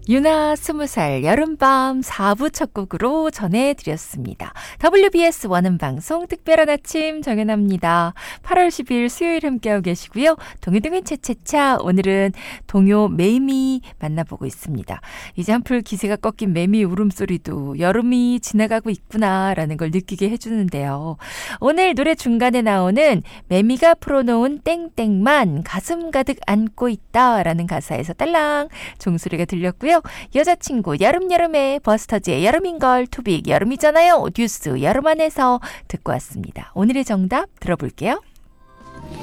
유나 20살 여름밤 4부 첫 곡으로 전해드렸습니다. WBS 원음 방송 특별한 아침 정연아입니다. 8월 10일 수요일 함께하고 계시고요. 동요동요 채채차 오늘은 동요 매미 만나보고 있습니다. 이제 한풀 기세가 꺾인 매미 울음소리도 여름이 지나가고 있구나라는 걸 느끼게 해주는데요. 오늘 노래 중간에 나오는 매미가 풀어놓은 땡땡만 가슴 가득 안고 있다라는 가사에서 딸랑 종소리가 들렸고요. 여자친구 여름여름에 버스터즈의 여름인걸 투빅 여름이잖아요. 듀스 여름 안에서 듣고 왔습니다. 오늘의 정답 들어볼게요.